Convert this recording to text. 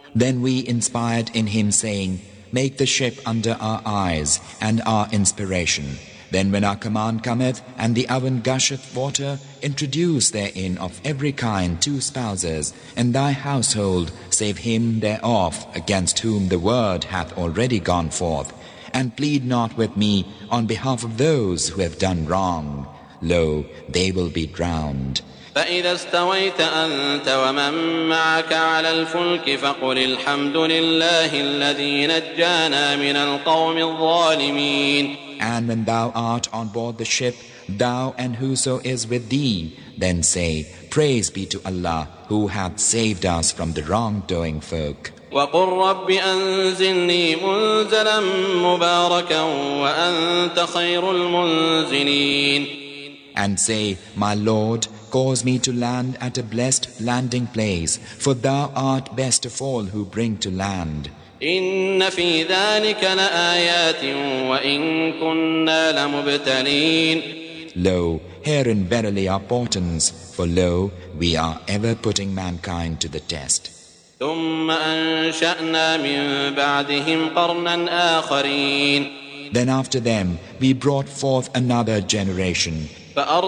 Then we inspired in him, saying, Make the ship under our eyes and our inspiration. Then when our command cometh, and the oven gusheth water, introduce therein of every kind 2 spouses, and thy household, save him thereof, against whom the word hath already gone forth. And plead not with me on behalf of those who have done wrong. Lo, they will be drowned. فإذا استويت أنت ومن معك على الفلك فقل الحمد لله الذي نجانا من القوم الظالمين. And when thou art on board the ship, thou and whoso is with thee, then say, Praise be to Allah, who hath saved us from the wrongdoing folk. وقل رب أنزلني منزلا مباركا وأنت خير المنزلين. And say, My Lord, cause me to land at a blessed landing place, for thou art best of all who bring to land. إن في ذلك لآيات وإن كنا لمبتلين. Lo, herein verily are portents, for lo, we are ever putting mankind to the test. ثم أنشأنا من بعدهم قرنا آخرين. Then after them we brought forth another generation.